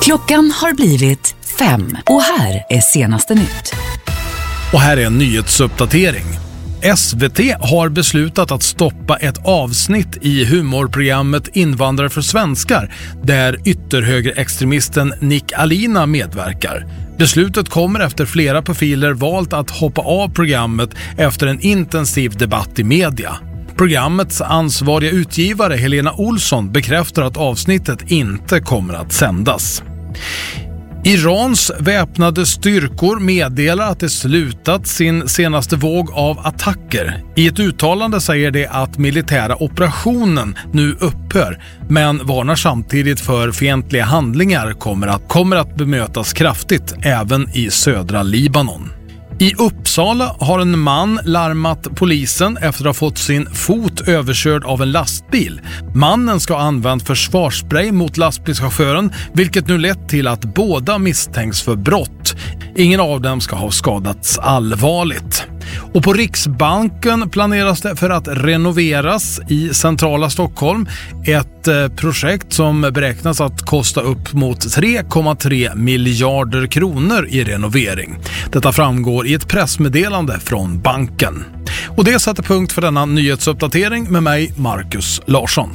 Klockan har blivit 5 och här är senaste nytt. Och här är en nyhetsuppdatering. SVT har beslutat att stoppa ett avsnitt i humorprogrammet Invandrare för svenskar där ytterhögerextremisten Nick Alina medverkar. Beslutet kommer efter flera profiler valt att hoppa av programmet efter en intensiv debatt i media. Programmets ansvariga utgivare Helena Olsson bekräftar att avsnittet inte kommer att sändas. Irans väpnade styrkor meddelar att det slutat sin senaste våg av attacker. I ett uttalande säger det att militära operationen nu upphör, men varnar samtidigt för fientliga handlingar kommer att bemötas kraftigt även i södra Libanon. I Uppsala har en man larmat polisen efter att ha fått sin fot överkörd av en lastbil. Mannen ska ha använt försvarsspray mot lastbilschauffören, vilket nu lett till att båda misstänks för brott. Ingen av dem ska ha skadats allvarligt. Och på Riksbanken planeras det för att renoveras i centrala Stockholm. Ett projekt som beräknas att kosta upp mot 3,3 miljarder kronor i renovering. Detta framgår i ett pressmeddelande från banken. Och det sätter punkt för denna nyhetsuppdatering med mig, Marcus Larsson.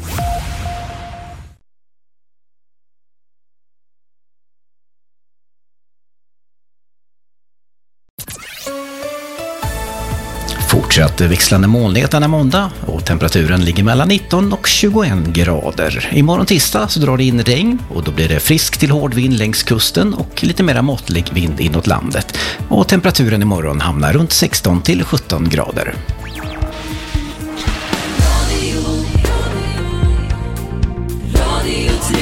Fortsatt växlande molnighet denna måndag och temperaturen ligger mellan 19 och 21 grader. Imorgon tisdag så drar det in regn och då blir det frisk till hård vind längs kusten och lite mera måttlig vind inåt landet. Och temperaturen imorgon hamnar runt 16 till 17 grader.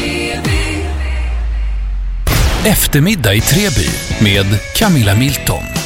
Eftermiddag i Treby med Camilla Milton.